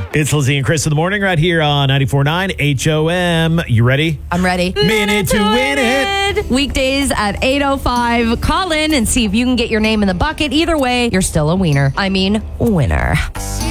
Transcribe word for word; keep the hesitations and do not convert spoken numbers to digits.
It's Lizzie and Chris in the morning right here on ninety-four point nine H O M. You ready? I'm ready. Minute to win it. Weekdays at eight oh five. Call in and see if you can get your name in the bucket. Either way, you're still a wiener. I mean, winner.